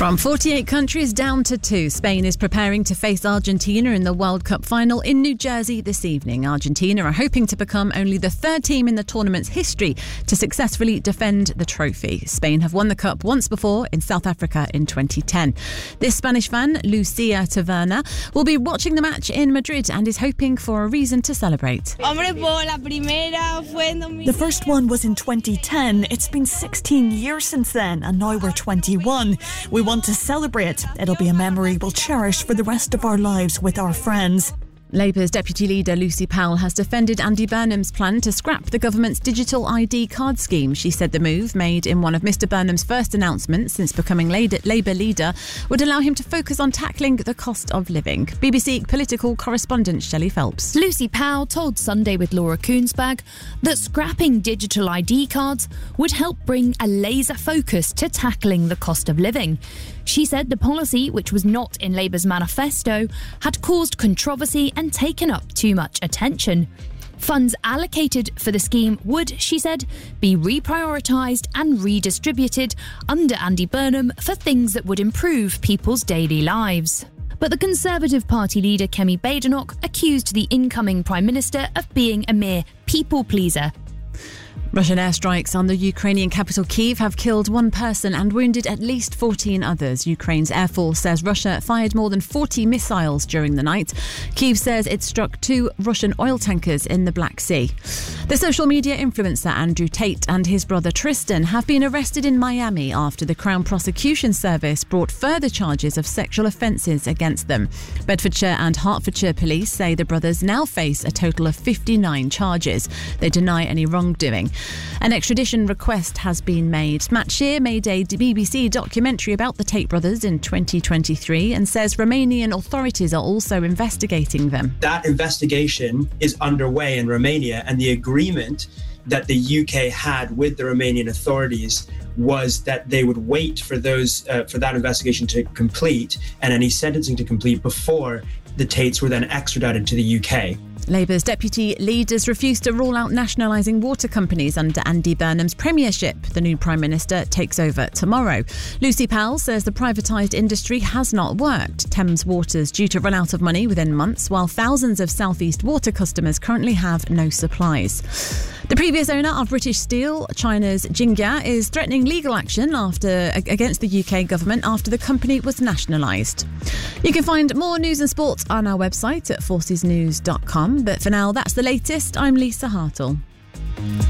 From 48 countries down to 2, Spain is preparing to face Argentina in the World Cup final in New Jersey this evening. Argentina are hoping to become only the third team in the tournament's history to successfully defend the trophy. Spain have won the cup once before in South Africa in 2010. This Spanish fan, Lucia Taverna, will be watching the match in Madrid and is hoping for a reason to celebrate. The first one was in 2010. It's been 16 years since then, and now we're 21. We want to celebrate. It'll be a memory we'll cherish for the rest of our lives with our friends. Labour's Deputy Leader Lucy Powell has defended Andy Burnham's plan to scrap the government's digital ID card scheme. She said the move, made in one of Mr Burnham's first announcements since becoming Labour leader, would allow him to focus on tackling the cost of living. BBC political correspondent Shelley Phelps. Lucy Powell told Sunday with Laura Koonsberg that scrapping digital ID cards would help bring a laser focus to tackling the cost of living. She said the policy, which was not in Labour's manifesto, had caused controversy and taken up too much attention. Funds allocated for the scheme would, she said, be reprioritised and redistributed under Andy Burnham for things that would improve people's daily lives. But the Conservative Party leader Kemi Badenoch accused the incoming Prime Minister of being a mere people-pleaser. Russian airstrikes on the Ukrainian capital Kyiv have killed one person and wounded at least 14 others. Ukraine's Air Force says Russia fired more than 40 missiles during the night. Kyiv says it struck 2 Russian oil tankers in the Black Sea. The social media influencer Andrew Tate and his brother Tristan have been arrested in Miami after the Crown Prosecution Service brought further charges of sexual offences against them. Bedfordshire and Hertfordshire police say the brothers now face a total of 59 charges. They deny any wrongdoing. An extradition request has been made. Matt Shear made a BBC documentary about the Tate brothers in 2023 and says Romanian authorities are also investigating them. That investigation is underway in Romania, and the agreement that the UK had with the Romanian authorities was that they would wait for that investigation to complete and any sentencing to complete before the Tates were then extradited to the UK. Labour's deputy leaders refused to rule out nationalising water companies under Andy Burnham's premiership. The new Prime Minister takes over tomorrow. Lucy Powell says the privatised industry has not worked. Thames Water's due to run out of money within months, while thousands of South East Water customers currently have no supplies. The previous owner of British Steel, China's Jinghua, is threatening legal action against the UK government after the company was nationalised. You can find more news and sports on our website at forcesnews.com. But for now, that's the latest. I'm Lisa Hartle.